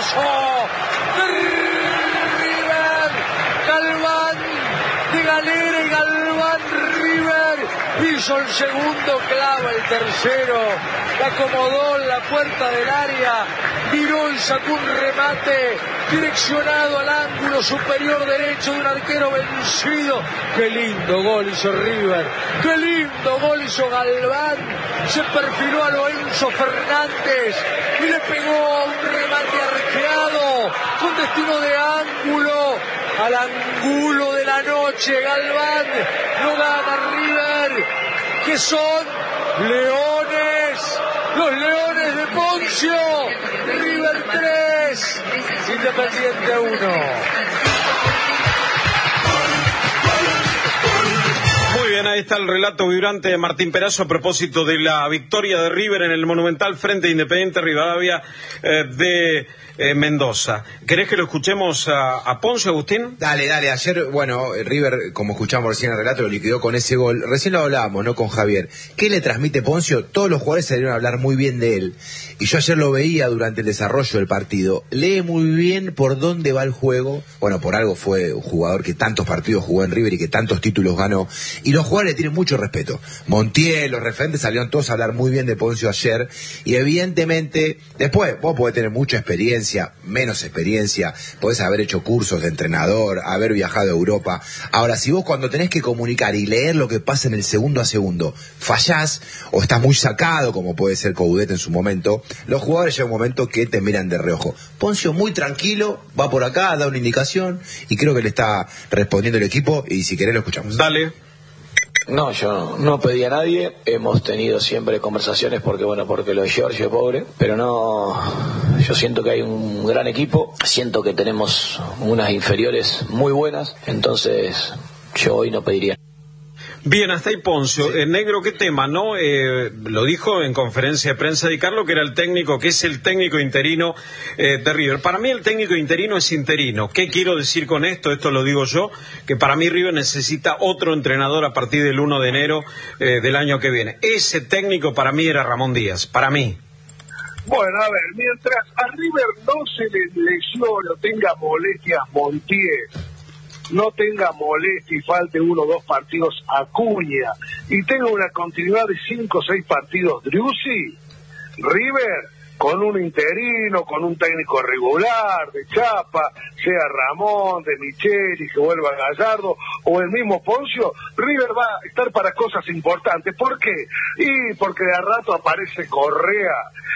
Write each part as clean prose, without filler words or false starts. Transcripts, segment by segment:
golazo de River. Galván de Galera y Galván River hizo el segundo, clava el tercero, la acomodó en la puerta del área, viró y sacó un remate direccionado al ángulo superior derecho de un arquero vencido. Qué lindo gol hizo River, qué lindo gol hizo Galván. Se perfiló a Lorenzo Fernández y le pegó un remate arqueado con destino de ángulo, al ángulo de la noche. Galván lo gana River, que son leones, los leones de Poncio. River 3, Independiente 1. Muy bien, ahí está el relato vibrante de Martín Perazo a propósito de la victoria de River en el Monumental frente a Independiente Rivadavia de Mendoza. ¿Querés que lo escuchemos a Poncio, Agustín? Dale. Ayer, bueno, River, como escuchamos recién el relato, lo liquidó con ese gol. Recién lo hablábamos, ¿no?, con Javier. ¿Qué le transmite Poncio? Todos los jugadores salieron a hablar muy bien de él. Y yo ayer lo veía durante el desarrollo del partido. Lee muy bien por dónde va el juego. Bueno, por algo fue un jugador que tantos partidos jugó en River y que tantos títulos ganó. Y los jugadores le tienen mucho respeto. Montiel, los referentes salieron todos a hablar muy bien de Poncio ayer. Y evidentemente, después, vos podés tener mucha experiencia, menos experiencia, podés haber hecho cursos de entrenador, haber viajado a Europa. Ahora, si vos cuando tenés que comunicar y leer lo que pasa en el segundo a segundo, fallás o estás muy sacado, como puede ser Coudet en su momento, los jugadores llega un momento que te miran de reojo. Poncio muy tranquilo, va por acá, da una indicación y creo que le está respondiendo el equipo, y si querés lo escuchamos. Dale. No, yo no pedí a nadie, hemos tenido siempre conversaciones porque lo de Giorgio es pobre, pero no, yo siento que hay un gran equipo, siento que tenemos unas inferiores muy buenas, entonces yo hoy no pediría. Bien, hasta ahí Poncio. Sí. Negro, ¿qué tema, no? Lo dijo en conferencia de prensa Di Carlo, que era el técnico, que es el técnico interino de River. Para mí el técnico interino es interino. ¿Qué quiero decir con esto? Esto lo digo yo, que para mí River necesita otro entrenador a partir del 1 de enero del año que viene. Ese técnico para mí era Ramón Díaz, para mí. Bueno, a ver, mientras a River no se le lesione o tenga molestias Montiel, no tenga molestia y falte 1 o 2 partidos Acuña, y tenga una continuidad de 5 o 6 partidos Driussi, River, con un interino, con un técnico regular, de chapa, sea Ramón, de Micheli, que vuelva Gallardo, o el mismo Poncio, River va a estar para cosas importantes. ¿Por qué? Y porque de a rato aparece Correa,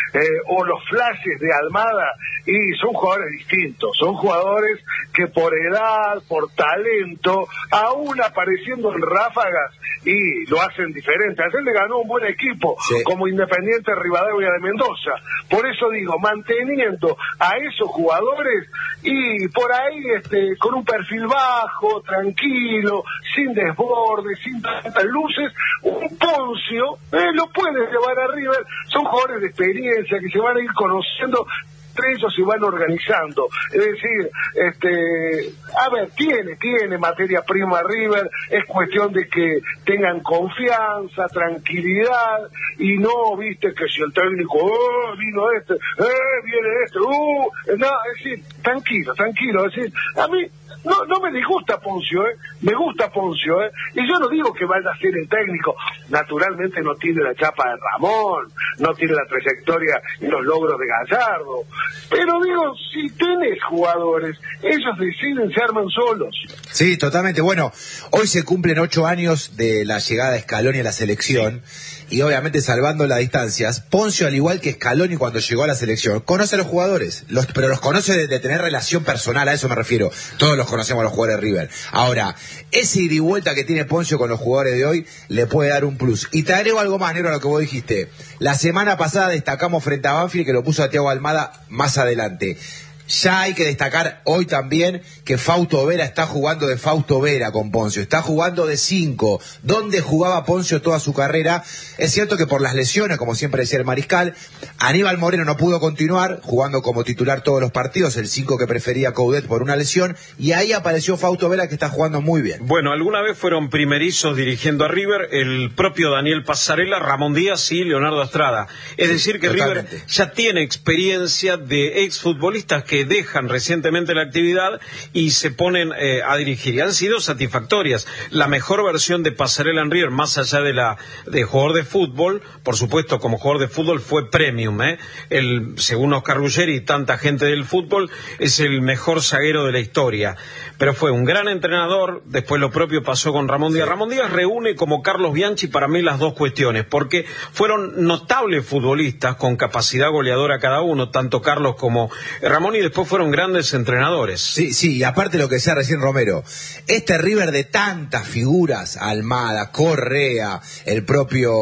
o los flashes de Almada, y son jugadores distintos, son jugadores que por edad, por talento, aún apareciendo en ráfagas, y lo hacen diferente. Ayer le ganó un buen equipo, sí, como Independiente Rivadavia de Mendoza. Por eso digo, manteniendo a esos jugadores y por ahí con un perfil bajo, tranquilo, sin desborde, sin tantas luces, un Poncio lo puede llevar a River. Son jugadores de experiencia que se van a ir conociendo, entre ellos se van organizando. Es decir, a ver, tiene materia prima River, es cuestión de que tengan confianza, tranquilidad, y no, viste, que si el técnico, vino viene no, es decir, tranquilo, es decir, a mí no me disgusta Poncio, me gusta Poncio, y yo no digo que vaya a ser el técnico, naturalmente no tiene la chapa de Ramón, no tiene la trayectoria y los logros de Gallardo, pero digo, si tenés jugadores, ellos deciden, se arman solos. Sí, totalmente. Bueno, hoy se cumplen 8 años de la llegada de Scaloni a la selección, y obviamente salvando las distancias, Poncio, al igual que Scaloni cuando llegó a la selección, conoce a los jugadores, pero los conoce de tener relación personal, a eso me refiero. Todos los conocemos a los jugadores de River. Ahora, ese ida y vuelta que tiene Poncio con los jugadores de hoy le puede dar un plus. Y te agrego algo más, negro, a lo que vos dijiste. La semana pasada destacamos frente a Banfield, que lo puso a Thiago Almada más adelante. Ya hay que destacar hoy también que Fausto Vera está jugando de Fausto Vera con Poncio, está jugando de 5, donde jugaba Poncio toda su carrera. Es cierto que por las lesiones, como siempre decía el Mariscal, Aníbal Moreno no pudo continuar jugando como titular todos los partidos, el 5 que prefería Coudet por una lesión, y ahí apareció Fausto Vera, que está jugando muy bien. Bueno, alguna vez fueron primerizos dirigiendo a River el propio Daniel Passarella, Ramón Díaz y Leonardo Estrada. Es decir que totalmente. River ya tiene experiencia de exfutbolistas que que dejan recientemente la actividad y se ponen a dirigir. Y han sido satisfactorias. La mejor versión de Pasarela en River, más allá de jugador de fútbol, por supuesto, como jugador de fútbol fue premium, según Oscar Ruggeri y tanta gente del fútbol, es el mejor zaguero de la historia. Pero fue un gran entrenador. Después lo propio pasó con Ramón Díaz. Ramón Díaz reúne, como Carlos Bianchi, para mí las dos cuestiones, porque fueron notables futbolistas con capacidad goleadora cada uno, tanto Carlos como Ramón, y después fueron grandes entrenadores. Sí, y aparte lo que decía recién Romero, este River de tantas figuras, Almada, Correa, el propio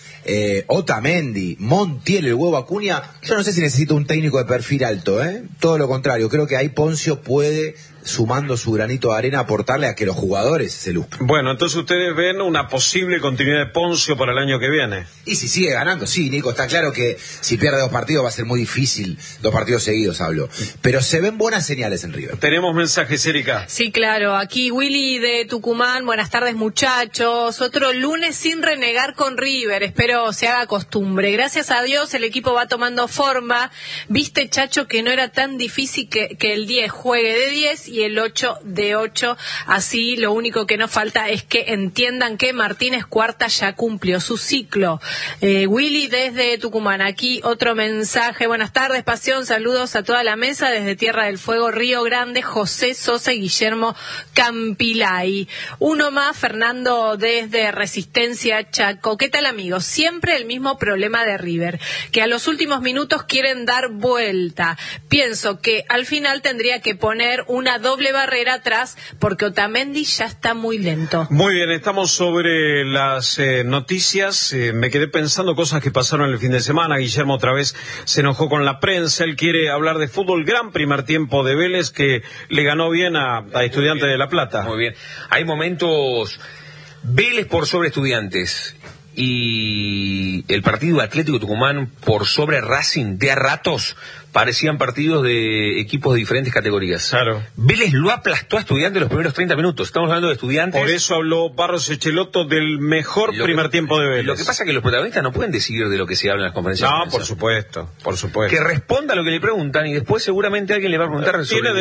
Otamendi, Montiel, el Huevo Acuña, yo no sé si necesita un técnico de perfil alto, todo lo contrario, creo que ahí Poncio puede, sumando su granito de arena, aportarle a que los jugadores se luzcan. Bueno, entonces ustedes ven una posible continuidad de Poncio para el año que viene. Y si sigue ganando, sí, Nico, está claro que si pierde 2 partidos va a ser muy difícil, 2 partidos seguidos hablo, pero se ven buenas señales en River. Tenemos mensajes, Erika. Sí, claro, aquí Willy de Tucumán, buenas tardes muchachos, otro lunes sin renegar con River, espero se haga costumbre, gracias a Dios el equipo va tomando forma, viste Chacho que no era tan difícil que el 10 juegue de 10 y el 8 de 8, así lo único que nos falta es que entiendan que Martínez Cuarta ya cumplió su ciclo. Willy desde Tucumán, aquí otro mensaje, buenas tardes Pasión, saludos a toda la mesa desde Tierra del Fuego, Río Grande, José Sosa y Guillermo Campilay. Uno más, Fernando desde Resistencia Chaco, ¿qué tal amigos? Siempre el mismo problema de River, que a los últimos minutos quieren dar vuelta. Pienso que al final tendría que poner una doble barrera atrás porque Otamendi ya está muy lento. Muy bien, estamos sobre las noticias. Me quedé pensando cosas que pasaron el fin de semana. Guillermo otra vez se enojó con la prensa. Él quiere hablar de fútbol. Gran primer tiempo de Vélez que le ganó bien a Estudiantes de La Plata. Muy bien. Hay momentos Vélez por sobre Estudiantes y el partido Atlético Tucumán por sobre Racing de a ratos parecían partidos de equipos de diferentes categorías. Claro. Vélez lo aplastó a Estudiantes los primeros 30 minutos. Estamos hablando de Estudiantes. Por eso habló Barros Echeloto del mejor primer tiempo de Vélez. Lo que pasa es que los protagonistas no pueden decidir de lo que se habla en las conferencias. No, por supuesto. Que responda a lo que le preguntan y después seguramente alguien le va a preguntar sobre